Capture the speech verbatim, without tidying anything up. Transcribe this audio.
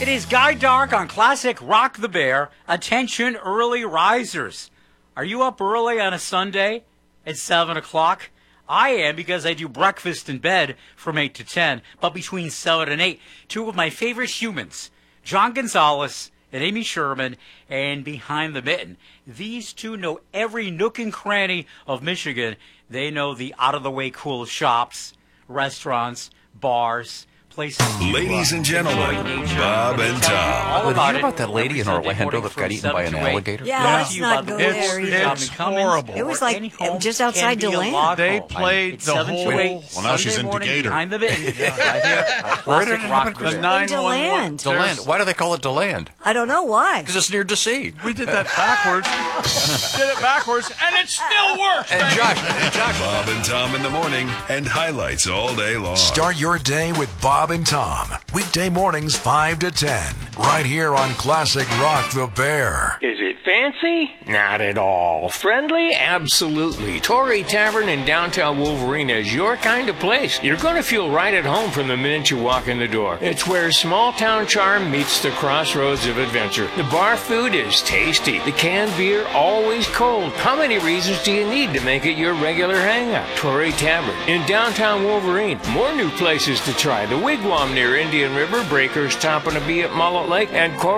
It is Guy Dark on Classic Rock the Bear. Attention, early risers. Are you up early on a Sunday at seven o'clock? I am, because I do breakfast in bed from eight to ten. But between seven and eight, two of my favorite humans, John Gonzalez and Amy Sherman, and Behind the Mitten. These two know every nook and cranny of Michigan. They know the out-of-the-way cool shops, restaurants, bars, places. Ladies and gentlemen, Bob and Tom. All Did you about hear it. about that lady in Every Sunday Orlando morning that got from eaten by an seven to eight. alligator? Yeah, Brought let's to you not by go the there Bears, either. Tom It's Cummins, horrible. It was or like any home just outside can be a Deland. log They home. played It's the seven to whole- eight, Well, now she's Sunday in morning Decatur. Behind the Mitten. Right here on Where Classic did it Rock happen? the The Bear. nine one one. Deland. DeLand. Why do they call it DeLand? I don't know why. Because it's near Sea. We did that backwards. did it backwards, and it still works. And Josh, and Josh, Bob and Tom in the morning and highlights all day long. Start your day with Bob and Tom. Weekday mornings five to ten. Right here on Classic Rock the Bear. Is it fancy? Not at all. Friendly? Absolutely. Torrey Tavern in downtown Wolverine is your kind of place. You're going to feel right at home from the minute you walk in the door. It's where small town charm meets the crossroads of adventure. The bar food is tasty. The canned beer always cold. How many reasons do you need to make it your regular hangout? Torrey Tavern in downtown Wolverine. More new places to try. The Wigwam near Indian River, Breakers, Toppin' a Bee at Mullet Lake, and Cor-